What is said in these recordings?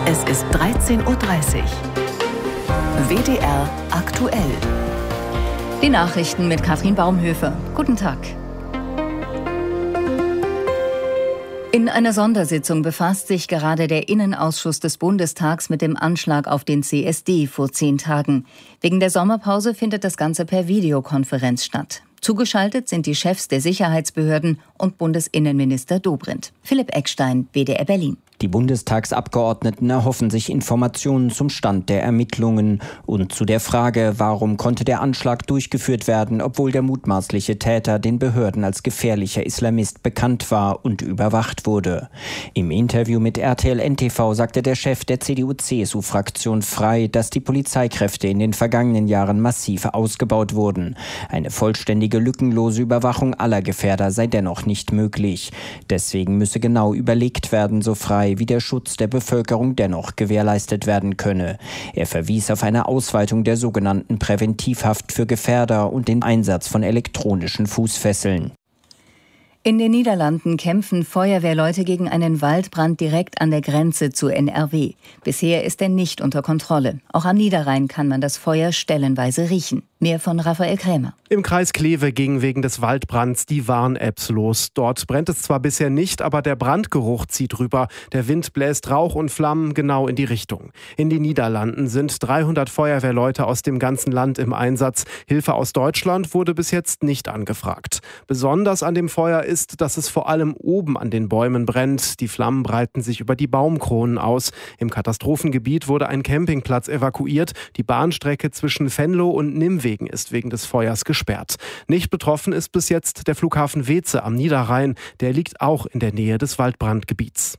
Es ist 13:30 Uhr. WDR aktuell. Die Nachrichten mit Katrin Baumhöfer. Guten Tag. In einer Sondersitzung befasst sich gerade der Innenausschuss des Bundestags mit dem Anschlag auf den CSD vor 10 Tagen. Wegen der Sommerpause findet das Ganze per Videokonferenz statt. Zugeschaltet sind die Chefs der Sicherheitsbehörden und Bundesinnenminister Dobrindt. Philipp Eckstein, WDR Berlin. Die Bundestagsabgeordneten erhoffen sich Informationen zum Stand der Ermittlungen und zu der Frage, warum konnte der Anschlag durchgeführt werden, obwohl der mutmaßliche Täter den Behörden als gefährlicher Islamist bekannt war und überwacht wurde. Im Interview mit RTL NTV sagte der Chef der CDU-CSU-Fraktion frei, dass die Polizeikräfte in den vergangenen Jahren massiv ausgebaut wurden. Eine vollständige, lückenlose Überwachung aller Gefährder sei dennoch nicht möglich. Deswegen müsse genau überlegt werden, so frei, wie der Schutz der Bevölkerung dennoch gewährleistet werden könne. Er verwies auf eine Ausweitung der sogenannten Präventivhaft für Gefährder und den Einsatz von elektronischen Fußfesseln. In den Niederlanden kämpfen Feuerwehrleute gegen einen Waldbrand direkt an der Grenze zu NRW. Bisher ist er nicht unter Kontrolle. Auch am Niederrhein kann man das Feuer stellenweise riechen. Mehr von Raphael Krämer. Im Kreis Kleve gingen wegen des Waldbrands die Warn-Apps los. Dort brennt es zwar bisher nicht, aber der Brandgeruch zieht rüber. Der Wind bläst Rauch und Flammen genau in die Richtung. In den Niederlanden sind 300 Feuerwehrleute aus dem ganzen Land im Einsatz. Hilfe aus Deutschland wurde bis jetzt nicht angefragt. Besonders an dem Feuer ist, dass es vor allem oben an den Bäumen brennt. Die Flammen breiten sich über die Baumkronen aus. Im Katastrophengebiet wurde ein Campingplatz evakuiert. Die Bahnstrecke zwischen Venlo und Nimwegen ist wegen des Feuers gesperrt. Nicht betroffen ist bis jetzt der Flughafen Weeze am Niederrhein. Der liegt auch in der Nähe des Waldbrandgebiets.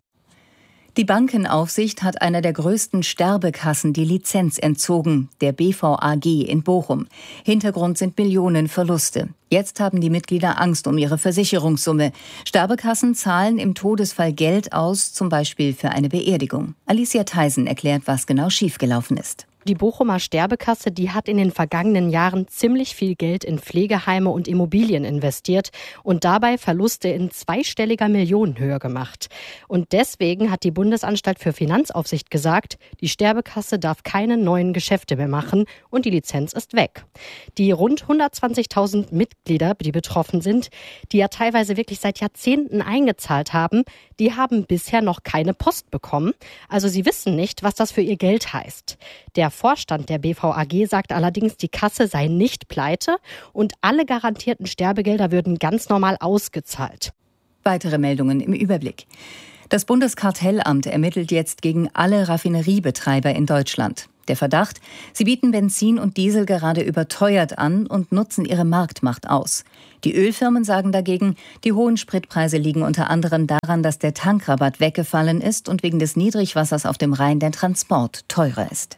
Die Bankenaufsicht hat einer der größten Sterbekassen die Lizenz entzogen, der BVAG in Bochum. Hintergrund sind Millionenverluste. Jetzt haben die Mitglieder Angst um ihre Versicherungssumme. Sterbekassen zahlen im Todesfall Geld aus, zum Beispiel für eine Beerdigung. Alicia Theisen erklärt, was genau schiefgelaufen ist. Die Bochumer Sterbekasse, die hat in den vergangenen Jahren ziemlich viel Geld in Pflegeheime und Immobilien investiert und dabei Verluste in zweistelliger Millionenhöhe gemacht. Und deswegen hat die Bundesanstalt für Finanzaufsicht gesagt, die Sterbekasse darf keine neuen Geschäfte mehr machen und die Lizenz ist weg. Die rund 120.000 Mitglieder, die betroffen sind, die ja teilweise wirklich seit Jahrzehnten eingezahlt haben, die haben bisher noch keine Post bekommen. Also sie wissen nicht, was das für ihr Geld heißt. Der Vorstand der BVAG sagt allerdings, die Kasse sei nicht pleite und alle garantierten Sterbegelder würden ganz normal ausgezahlt. Weitere Meldungen im Überblick. Das Bundeskartellamt ermittelt jetzt gegen alle Raffineriebetreiber in Deutschland. Der Verdacht, sie bieten Benzin und Diesel gerade überteuert an und nutzen ihre Marktmacht aus. Die Ölfirmen sagen dagegen, die hohen Spritpreise liegen unter anderem daran, dass der Tankrabatt weggefallen ist und wegen des Niedrigwassers auf dem Rhein der Transport teurer ist.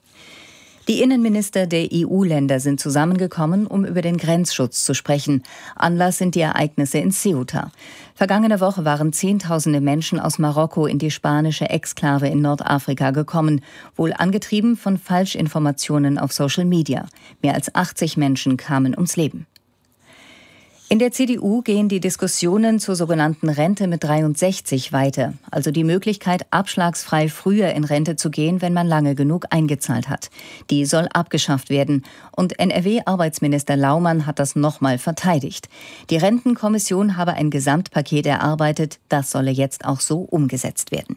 Die Innenminister der EU-Länder sind zusammengekommen, um über den Grenzschutz zu sprechen. Anlass sind die Ereignisse in Ceuta. Vergangene Woche waren Zehntausende Menschen aus Marokko in die spanische Exklave in Nordafrika gekommen, wohl angetrieben von Falschinformationen auf Social Media. Mehr als 80 Menschen kamen ums Leben. In der CDU gehen die Diskussionen zur sogenannten Rente mit 63 weiter, also die Möglichkeit, abschlagsfrei früher in Rente zu gehen, wenn man lange genug eingezahlt hat. Die soll abgeschafft werden und NRW-Arbeitsminister Laumann hat das nochmal verteidigt. Die Rentenkommission habe ein Gesamtpaket erarbeitet, das solle jetzt auch so umgesetzt werden.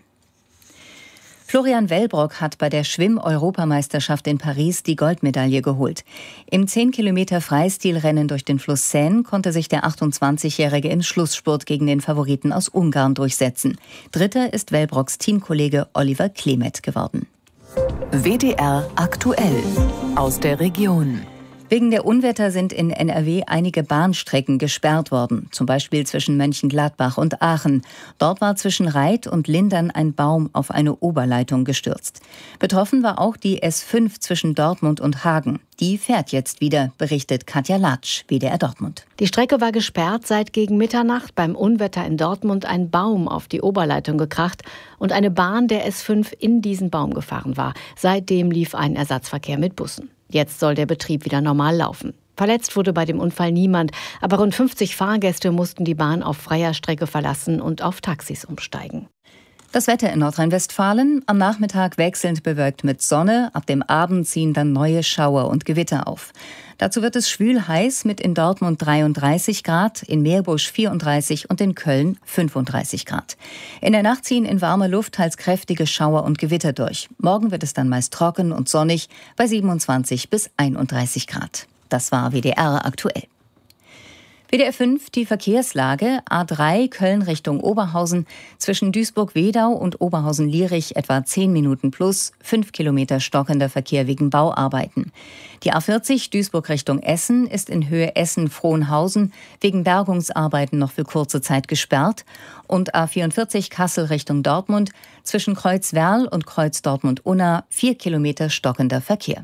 Florian Wellbrock hat bei der Schwimm-Europameisterschaft in Paris die Goldmedaille geholt. Im 10-Kilometer-Freistilrennen durch den Fluss Seine konnte sich der 28-Jährige im Schlussspurt gegen den Favoriten aus Ungarn durchsetzen. Dritter ist Wellbrocks Teamkollege Oliver Klemet geworden. WDR aktuell aus der Region. Wegen der Unwetter sind in NRW einige Bahnstrecken gesperrt worden, zum Beispiel zwischen Mönchengladbach und Aachen. Dort war zwischen Reit und Lindern ein Baum auf eine Oberleitung gestürzt. Betroffen war auch die S5 zwischen Dortmund und Hagen. Die fährt jetzt wieder, berichtet Katja Latsch, WDR Dortmund. Die Strecke war gesperrt, seit gegen Mitternacht beim Unwetter in Dortmund ein Baum auf die Oberleitung gekracht und eine Bahn der S5 in diesen Baum gefahren war. Seitdem lief ein Ersatzverkehr mit Bussen. Jetzt soll der Betrieb wieder normal laufen. Verletzt wurde bei dem Unfall niemand, aber rund 50 Fahrgäste mussten die Bahn auf freier Strecke verlassen und auf Taxis umsteigen. Das Wetter in Nordrhein-Westfalen: am Nachmittag wechselnd bewölkt mit Sonne, ab dem Abend ziehen dann neue Schauer und Gewitter auf. Dazu wird es schwül heiß mit in Dortmund 33 Grad, in Meerbusch 34 und in Köln 35 Grad. In der Nacht ziehen in warmer Luft teils kräftige Schauer und Gewitter durch. Morgen wird es dann meist trocken und sonnig bei 27 bis 31 Grad. Das war WDR aktuell. WDR 5, die Verkehrslage: A3 Köln Richtung Oberhausen, zwischen Duisburg-Wedau und Oberhausen-Lierich etwa 10 Minuten plus, 5 Kilometer stockender Verkehr wegen Bauarbeiten. Die A40 Duisburg Richtung Essen ist in Höhe Essen-Frohnhausen wegen Bergungsarbeiten noch für kurze Zeit gesperrt. Und A44 Kassel Richtung Dortmund, zwischen Kreuz-Werl und Kreuz-Dortmund-Unna 4 Kilometer stockender Verkehr.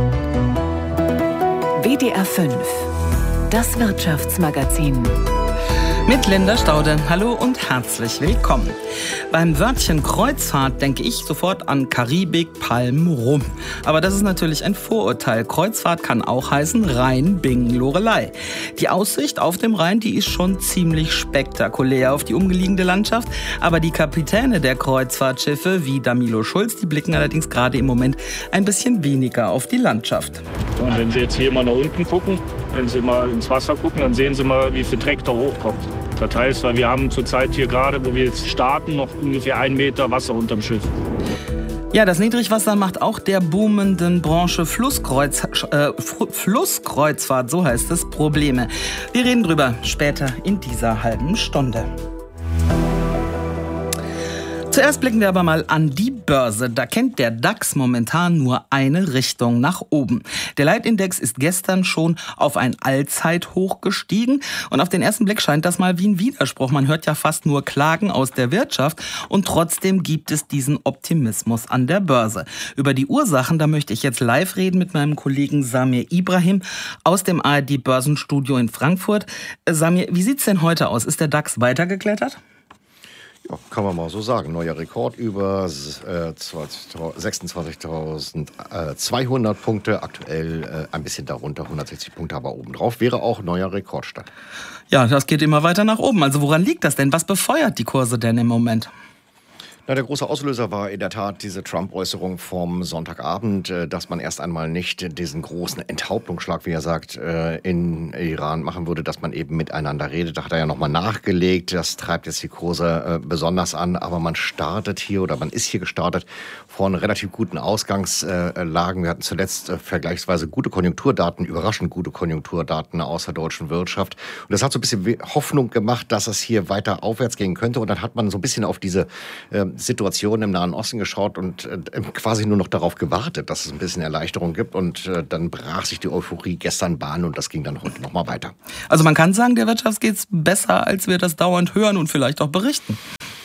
WDR 5, das Wirtschaftsmagazin. Mit Linda Staude. Hallo und herzlich willkommen. Beim Wörtchen Kreuzfahrt denke ich sofort an Karibik, Palmen, Rum. Aber das ist natürlich ein Vorurteil. Kreuzfahrt kann auch heißen Rhein, Bingen, Loreley. Die Aussicht auf dem Rhein, die ist schon ziemlich spektakulär auf die umliegende Landschaft. Aber die Kapitäne der Kreuzfahrtschiffe, wie Damilo Schulz, die blicken allerdings gerade im Moment ein bisschen weniger auf die Landschaft. Und wenn Sie jetzt hier mal nach unten gucken, wenn Sie mal ins Wasser gucken, dann sehen Sie mal, wie viel Dreck da hochkommt. Das heißt, weil wir haben zurzeit hier gerade, wo wir jetzt starten, noch ungefähr 1 Meter Wasser unterm Schiff. Ja, das Niedrigwasser macht auch der boomenden Branche Flusskreuzfahrt, so heißt es, Probleme. Wir reden drüber später in dieser halben Stunde. Zuerst blicken wir aber mal an die Börse. Da kennt der DAX momentan nur eine Richtung: nach oben. Der Leitindex ist gestern schon auf ein Allzeithoch gestiegen. Und auf den ersten Blick scheint das mal wie ein Widerspruch. Man hört ja fast nur Klagen aus der Wirtschaft. Und trotzdem gibt es diesen Optimismus an der Börse. Über die Ursachen, da möchte ich jetzt live reden mit meinem Kollegen Samir Ibrahim aus dem ARD-Börsenstudio in Frankfurt. Samir, wie sieht's denn heute aus? Ist der DAX weitergeklettert? Ja, kann man mal so sagen. Neuer Rekord über 26.200 Punkte. Aktuell ein bisschen darunter, 160 Punkte aber obendrauf. Wäre auch neuer Rekordstand. Ja, das geht immer weiter nach oben. Also woran liegt das denn? Was befeuert die Kurse denn im Moment? Na, der große Auslöser war in der Tat diese Trump-Äußerung vom Sonntagabend, dass man erst einmal nicht diesen großen Enthauptungsschlag, wie er sagt, in Iran machen würde, dass man eben miteinander redet. Da hat er ja nochmal nachgelegt. Das treibt jetzt die Kurse besonders an. Aber man startet hier, oder man ist hier gestartet von relativ guten Ausgangslagen. Wir hatten zuletzt vergleichsweise gute Konjunkturdaten, überraschend gute Konjunkturdaten aus der deutschen Wirtschaft. Und das hat so ein bisschen Hoffnung gemacht, dass es hier weiter aufwärts gehen könnte. Und dann hat man so ein bisschen auf diese Situation im Nahen Osten geschaut und quasi nur noch darauf gewartet, dass es ein bisschen Erleichterung gibt. Und dann brach sich die Euphorie gestern Bahn und das ging dann heute nochmal weiter. Also man kann sagen, der Wirtschaft geht's besser, als wir das dauernd hören und vielleicht auch berichten.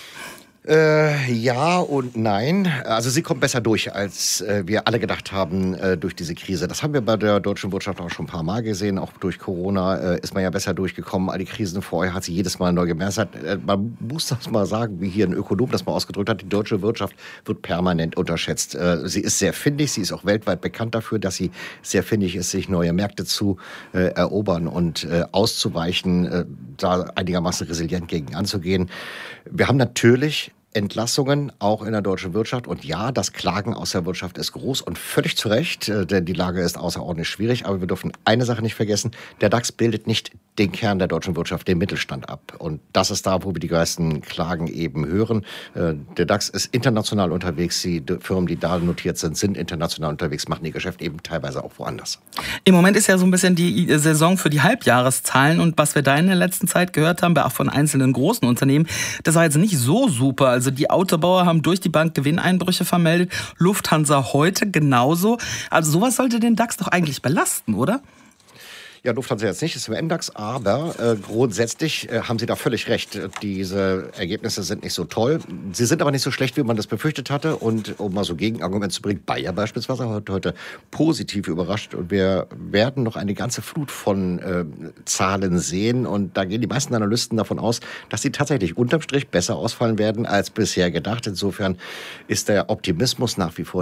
Ja und nein. Also sie kommt besser durch, als wir alle gedacht haben durch diese Krise. Das haben wir bei der deutschen Wirtschaft auch schon ein paar Mal gesehen. Auch durch Corona ist man ja besser durchgekommen. All die Krisen vorher hat sie jedes Mal neu gemeistert. Man muss das mal sagen, wie hier ein Ökonom das mal ausgedrückt hat. Die deutsche Wirtschaft wird permanent unterschätzt. Sie ist sehr findig. Sie ist auch weltweit bekannt dafür, dass sie sehr findig ist, sich neue Märkte zu erobern und auszuweichen, da einigermaßen resilient gegen anzugehen. Wir haben natürlich Entlassungen auch in der deutschen Wirtschaft. Und ja, das Klagen aus der Wirtschaft ist groß und völlig zu Recht, denn die Lage ist außerordentlich schwierig. Aber wir dürfen eine Sache nicht vergessen: Der DAX bildet nicht den Kern der deutschen Wirtschaft, den Mittelstand ab. Und das ist da, wo wir die meisten Klagen eben hören. Der DAX ist international unterwegs. Die Firmen, die da notiert sind, sind international unterwegs, machen ihr Geschäft eben teilweise auch woanders. Im Moment ist ja so ein bisschen die Saison für die Halbjahreszahlen. Und was wir da in der letzten Zeit gehört haben, auch von einzelnen großen Unternehmen, das war jetzt nicht so super. Also die Autobauer haben durch die Bank Gewinneinbrüche vermeldet. Lufthansa heute genauso. Also sowas sollte den DAX doch eigentlich belasten, oder? Ja, Lufthansa jetzt nicht, ist im MDAX, aber grundsätzlich haben Sie da völlig recht. Diese Ergebnisse sind nicht so toll. Sie sind aber nicht so schlecht, wie man das befürchtet hatte. Und um mal so Gegenargument zu bringen, Bayer beispielsweise hat heute positiv überrascht. Und wir werden noch eine ganze Flut von Zahlen sehen. Und da gehen die meisten Analysten davon aus, dass sie tatsächlich unterm Strich besser ausfallen werden als bisher gedacht. Insofern ist der Optimismus nach wie vor da.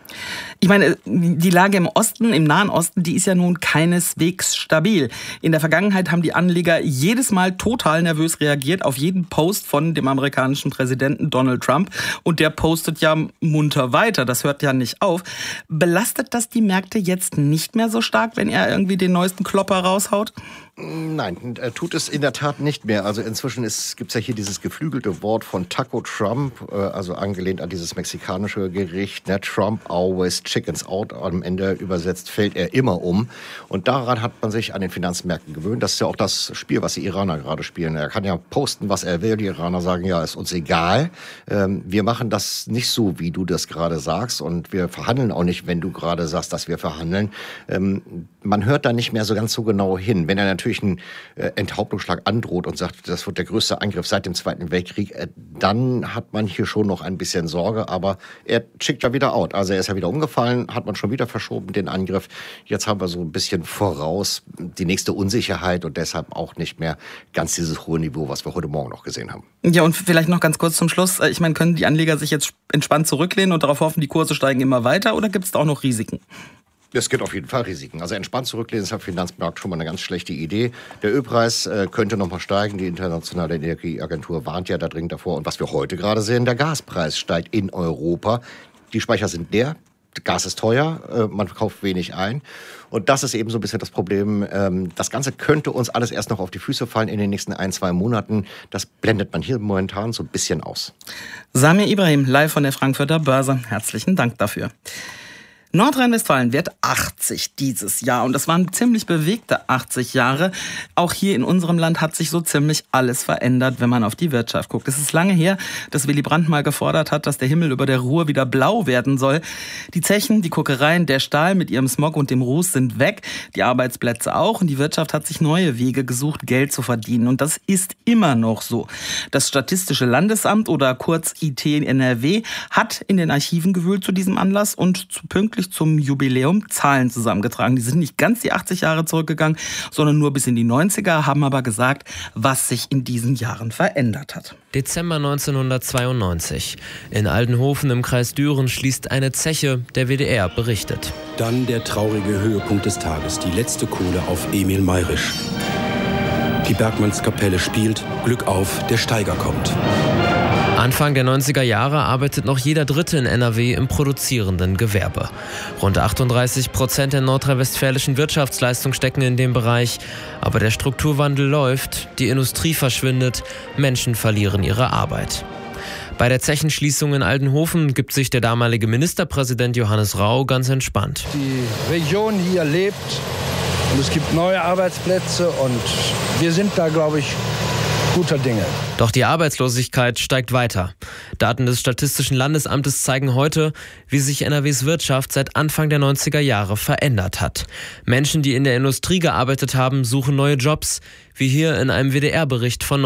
Ich meine, die Lage im Osten, im Nahen Osten, die ist ja nun keineswegs stabil. In der Vergangenheit haben die Anleger jedes Mal total nervös reagiert auf jeden Post von dem amerikanischen Präsidenten Donald Trump. Und der postet ja munter weiter, das hört ja nicht auf. Belastet das die Märkte jetzt nicht mehr so stark, wenn er irgendwie den neuesten Klopper raushaut? Nein, tut es in der Tat nicht mehr. Also inzwischen gibt's ja hier dieses geflügelte Wort von Taco Trump, also angelehnt an dieses mexikanische Gericht, ne? Trump always chickens out. Am Ende übersetzt fällt er immer um. Und daran hat man sich an den Finanzmärkten gewöhnt. Das ist ja auch das Spiel, was die Iraner gerade spielen. Er kann ja posten, was er will. Die Iraner sagen, ja, ist uns egal. Wir machen das nicht so, wie du das gerade sagst. Und wir verhandeln auch nicht, wenn du gerade sagst, dass wir verhandeln. Man hört da nicht mehr so ganz so genau hin. Wenn er natürlich einen Enthauptungsschlag androht und sagt, das wird der größte Angriff seit dem Zweiten Weltkrieg, dann hat man hier schon noch ein bisschen Sorge. Aber er schickt ja wieder out. Also er ist ja wieder umgefallen, hat man schon wieder verschoben, den Angriff. Jetzt haben wir so ein bisschen voraus die nächste Unsicherheit und deshalb auch nicht mehr ganz dieses hohe Niveau, was wir heute Morgen noch gesehen haben. Ja, und vielleicht noch ganz kurz zum Schluss. Ich meine, können die Anleger sich jetzt entspannt zurücklehnen und darauf hoffen, die Kurse steigen immer weiter, oder gibt es da auch noch Risiken? Es gibt auf jeden Fall Risiken. Also entspannt zurücklehnen ist am Finanzmarkt schon mal eine ganz schlechte Idee. Der Ölpreis könnte noch mal steigen. Die internationale Energieagentur warnt ja da dringend davor. Und was wir heute gerade sehen, der Gaspreis steigt in Europa. Die Speicher sind leer. Gas ist teuer, man kauft wenig ein. Und das ist eben so ein bisschen das Problem. Das Ganze könnte uns alles erst noch auf die Füße fallen in den nächsten 1-2 Monaten. Das blendet man hier momentan so ein bisschen aus. Samir Ibrahim, live von der Frankfurter Börse. Herzlichen Dank dafür. Nordrhein-Westfalen wird 80 dieses Jahr und das waren ziemlich bewegte 80 Jahre. Auch hier in unserem Land hat sich so ziemlich alles verändert, wenn man auf die Wirtschaft guckt. Es ist lange her, dass Willy Brandt mal gefordert hat, dass der Himmel über der Ruhr wieder blau werden soll. Die Zechen, die Kokereien, der Stahl mit ihrem Smog und dem Ruß sind weg, die Arbeitsplätze auch und die Wirtschaft hat sich neue Wege gesucht, Geld zu verdienen und das ist immer noch so. Das Statistische Landesamt oder kurz IT NRW hat in den Archiven gewühlt zu diesem Anlass und pünktlich zum Jubiläum Zahlen zusammengetragen. Die sind nicht ganz die 80 Jahre zurückgegangen, sondern nur bis in die 90er, haben aber gesagt, was sich in diesen Jahren verändert hat. Dezember 1992. In Aldenhofen im Kreis Düren schließt eine Zeche, der WDR berichtet. Dann der traurige Höhepunkt des Tages, die letzte Kohle auf Emil Mayrisch. Die Bergmannskapelle spielt, Glück auf, der Steiger kommt. Anfang der 90er Jahre arbeitet noch jeder Dritte in NRW im produzierenden Gewerbe. Rund 38% der nordrhein-westfälischen Wirtschaftsleistung stecken in dem Bereich. Aber der Strukturwandel läuft, die Industrie verschwindet, Menschen verlieren ihre Arbeit. Bei der Zechenschließung in Aldenhofen gibt sich der damalige Ministerpräsident Johannes Rau ganz entspannt. Die Region hier lebt und es gibt neue Arbeitsplätze und wir sind da, glaube ich, guter Dinge. Doch die Arbeitslosigkeit steigt weiter. Daten des Statistischen Landesamtes zeigen heute, wie sich NRWs Wirtschaft seit Anfang der 90er Jahre verändert hat. Menschen, die in der Industrie gearbeitet haben, suchen neue Jobs, wie hier in einem WDR-Bericht von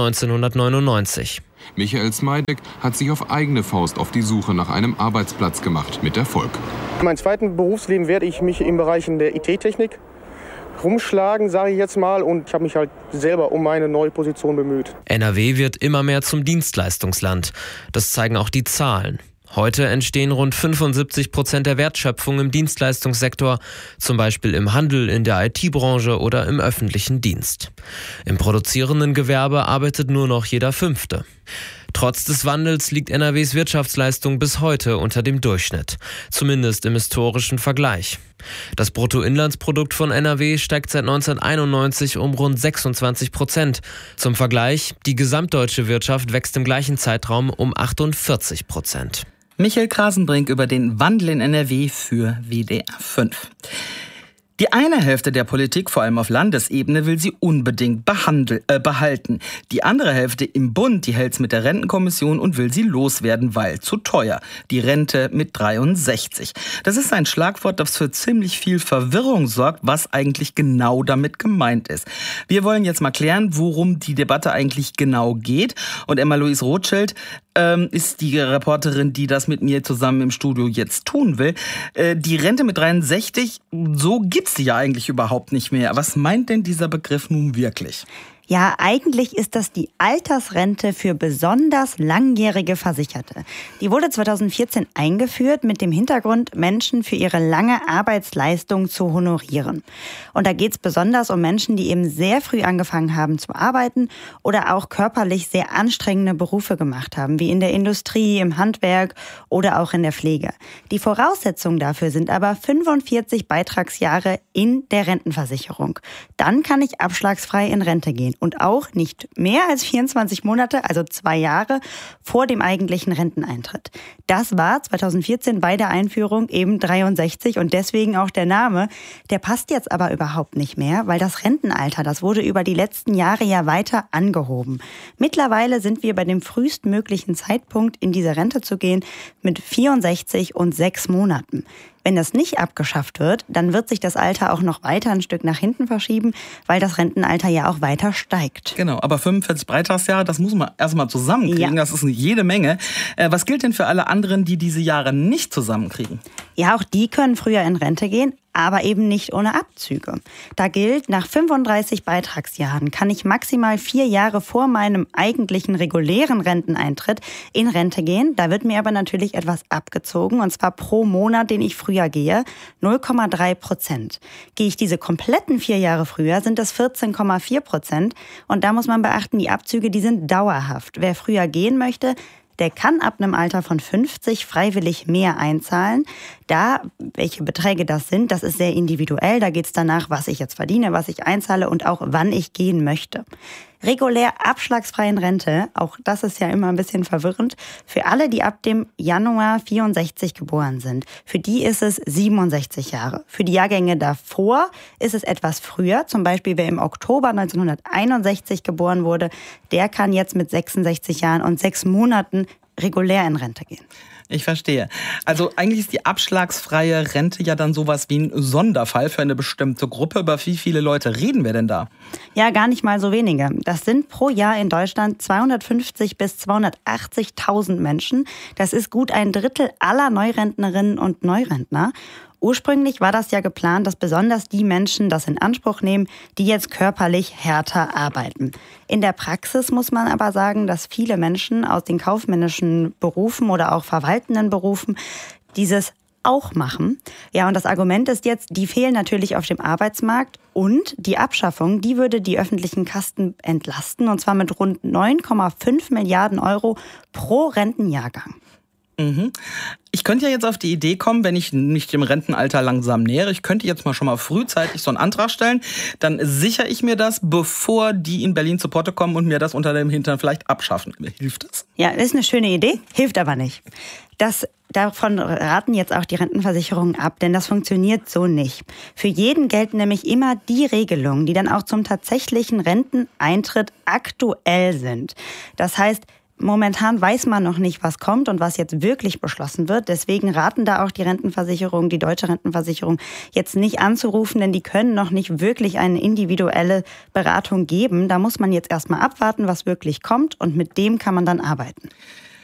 1999. Michael Smeidek hat sich auf eigene Faust auf die Suche nach einem Arbeitsplatz gemacht, mit Erfolg. In meinem zweiten Berufsleben werde ich mich im Bereich der IT-Technik rumschlagen, sage ich jetzt mal, und ich habe mich halt selber um meine neue Position bemüht. NRW wird immer mehr zum Dienstleistungsland. Das zeigen auch die Zahlen. Heute entstehen rund 75% der Wertschöpfung im Dienstleistungssektor, zum Beispiel im Handel, in der IT-Branche oder im öffentlichen Dienst. Im produzierenden Gewerbe arbeitet nur noch jeder Fünfte. Trotz des Wandels liegt NRWs Wirtschaftsleistung bis heute unter dem Durchschnitt, zumindest im historischen Vergleich. Das Bruttoinlandsprodukt von NRW steigt seit 1991 um rund 26%. Zum Vergleich, die gesamtdeutsche Wirtschaft wächst im gleichen Zeitraum um 48%. Michael Krasenbrink über den Wandel in NRW für WDR 5. Die eine Hälfte der Politik, vor allem auf Landesebene, will sie unbedingt behalten. Die andere Hälfte im Bund, die hält's mit der Rentenkommission und will sie loswerden, weil zu teuer. Die Rente mit 63. Das ist ein Schlagwort, das für ziemlich viel Verwirrung sorgt, was eigentlich genau damit gemeint ist. Wir wollen jetzt mal klären, worum die Debatte eigentlich genau geht. Und Emma-Louise Rothschild ist die Reporterin, die das mit mir zusammen im Studio jetzt tun will. Die Rente mit 63, so gibt's die ja eigentlich überhaupt nicht mehr. Was meint denn dieser Begriff nun wirklich? Ja, eigentlich ist das die Altersrente für besonders langjährige Versicherte. Die wurde 2014 eingeführt mit dem Hintergrund, Menschen für ihre lange Arbeitsleistung zu honorieren. Und da geht es besonders um Menschen, die eben sehr früh angefangen haben zu arbeiten oder auch körperlich sehr anstrengende Berufe gemacht haben, wie in der Industrie, im Handwerk oder auch in der Pflege. Die Voraussetzungen dafür sind aber 45 Beitragsjahre in der Rentenversicherung. Dann kann ich abschlagsfrei in Rente gehen und auch nicht mehr als 24 Monate, also 2 Jahre vor dem eigentlichen Renteneintritt. Das war 2014 bei der Einführung eben 63 und deswegen auch der Name. Der passt jetzt aber überhaupt nicht mehr, weil das Rentenalter, das wurde über die letzten Jahre ja weiter angehoben. Mittlerweile sind wir bei dem frühestmöglichen Zeitpunkt, in diese Rente zu gehen, mit 64 und 6 Monaten. Wenn das nicht abgeschafft wird, dann wird sich das Alter auch noch weiter ein Stück nach hinten verschieben, weil das Rentenalter ja auch weiter steigt. Genau, aber 45 Beitragsjahre, das muss man erstmal zusammenkriegen. Ja. Das ist jede Menge. Was gilt denn für alle anderen, die diese Jahre nicht zusammenkriegen? Ja, auch die können früher in Rente gehen, aber eben nicht ohne Abzüge. Da gilt, nach 35 Beitragsjahren kann ich maximal 4 Jahre vor meinem eigentlichen regulären Renteneintritt in Rente gehen. Da wird mir aber natürlich etwas abgezogen, und zwar pro Monat, den ich früher gehe, 0,3%. Gehe ich diese kompletten 4 Jahre früher, sind das 14,4%. Und da muss man beachten, die Abzüge, die sind dauerhaft. Wer früher gehen möchte, der kann ab einem Alter von 50 freiwillig mehr einzahlen. Welche Beträge das sind, das ist sehr individuell. Da geht es danach, was ich jetzt verdiene, was ich einzahle und auch wann ich gehen möchte. Regulär abschlagsfrei in Rente, auch das ist ja immer ein bisschen verwirrend, für alle, die ab dem Januar 64 geboren sind. Für die ist es 67 Jahre. Für die Jahrgänge davor ist es etwas früher. Zum Beispiel, wer im Oktober 1961 geboren wurde, der kann jetzt mit 66 Jahren und 6 Monaten regulär in Rente gehen. Ich verstehe. Also eigentlich ist die abschlagsfreie Rente ja dann sowas wie ein Sonderfall für eine bestimmte Gruppe. Über wie viele Leute reden wir denn da? Ja, gar nicht mal so wenige. Das sind pro Jahr in Deutschland 250.000 bis 280.000 Menschen. Das ist gut ein Drittel aller Neurentnerinnen und Neurentner. Ursprünglich war das ja geplant, dass besonders die Menschen das in Anspruch nehmen, die jetzt körperlich härter arbeiten. In der Praxis muss man aber sagen, dass viele Menschen aus den kaufmännischen Berufen oder auch verwaltenden Berufen dieses auch machen. Ja, und das Argument ist jetzt, die fehlen natürlich auf dem Arbeitsmarkt und die Abschaffung, die würde die öffentlichen Kassen entlasten, und zwar mit rund 9,5 Milliarden Euro pro Rentenjahrgang. Ich könnte ja jetzt auf die Idee kommen, wenn ich mich dem Rentenalter langsam nähere, ich könnte jetzt mal schon mal frühzeitig so einen Antrag stellen, dann sichere ich mir das, bevor die in Berlin zu Potte kommen und mir das unter dem Hintern vielleicht abschaffen. Hilft das? Ja, das ist eine schöne Idee, hilft aber nicht. Davon raten jetzt auch die Rentenversicherungen ab, denn das funktioniert so nicht. Für jeden gelten nämlich immer die Regelungen, die dann auch zum tatsächlichen Renteneintritt aktuell sind. Das heißt, momentan weiß man noch nicht, was kommt und was jetzt wirklich beschlossen wird. Deswegen raten da auch die Rentenversicherung, die Deutsche Rentenversicherung, jetzt nicht anzurufen, denn die können noch nicht wirklich eine individuelle Beratung geben. Da muss man jetzt erstmal abwarten, was wirklich kommt, und mit dem kann man dann arbeiten.